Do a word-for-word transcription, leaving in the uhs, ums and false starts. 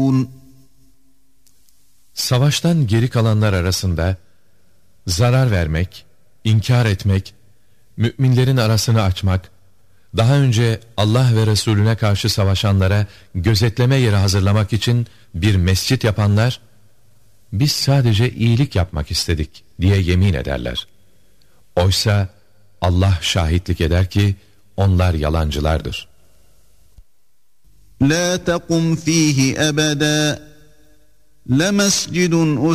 Savaştan geri kalanlar arasında zarar vermek, inkar etmek, müminlerin arasını açmak, daha önce Allah ve Resulüne karşı savaşanlara gözetleme yeri hazırlamak için bir mescit yapanlar, biz sadece iyilik yapmak istedik diye yemin ederler. Oysa Allah şahitlik eder ki onlar yalancılardır. La taqum fihi ebeda. لَمَسْجِدٌ